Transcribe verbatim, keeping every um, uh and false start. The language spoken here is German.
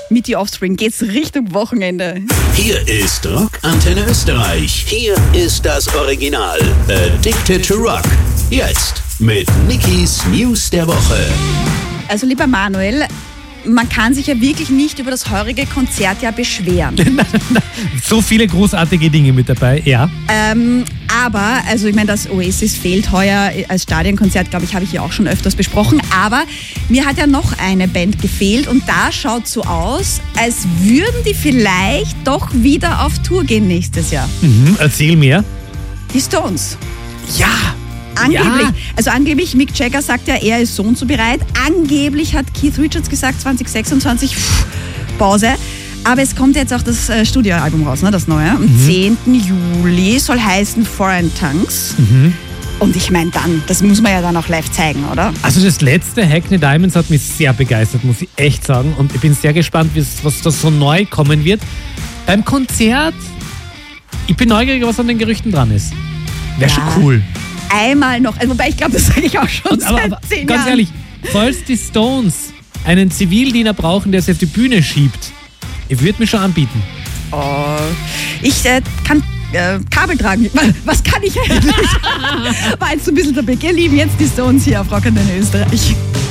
Mit The Offspring geht's Richtung Wochenende. Hier ist Rock Antenne Österreich. Hier ist das Original. Addicted to Rock. Jetzt mit Nikis News der Woche. Also lieber Manuel, man kann sich ja wirklich nicht über das heurige Konzert ja beschweren. So viele großartige Dinge mit dabei, ja. Ähm, aber, also ich meine, das Oasis fehlt heuer als Stadionkonzert, glaube ich, habe ich ja auch schon öfters besprochen. Aber mir hat ja noch eine Band gefehlt und da schaut so aus, als würden die vielleicht doch wieder auf Tour gehen nächstes Jahr. Mhm, erzähl mehr. Die Stones. Ja. Angeblich, Ja. also angeblich, Mick Jagger sagt ja, er ist so und so bereit. Angeblich hat Keith Richards gesagt, zwanzig sechsundzwanzig, pff, Pause. Aber es kommt jetzt auch das äh, Studioalbum raus, ne, das neue. Am mhm. zehnten Juli soll heißen Foreign Tongues. Mhm. Und ich meine dann, das muss man ja dann auch live zeigen, oder? Also das letzte Hackney Diamonds hat mich sehr begeistert, muss ich echt sagen. Und ich bin sehr gespannt, was da so neu kommen wird. Beim Konzert, ich bin neugierig, was an den Gerüchten dran ist. Wäre Ja. schon cool. Einmal noch, also, wobei ich glaube, das sage ich auch schon Und, aber, seit aber zehn ganz Jahren. ehrlich, falls die Stones einen Zivildiener brauchen, der sie auf die Bühne schiebt, ich würde mich schon anbieten. Oh, ich äh, kann äh, Kabel tragen. Was kann ich eigentlich? War jetzt so ein bisschen der Blick. Ihr Lieben, jetzt die Stones hier auf Rock Antenne Österreich.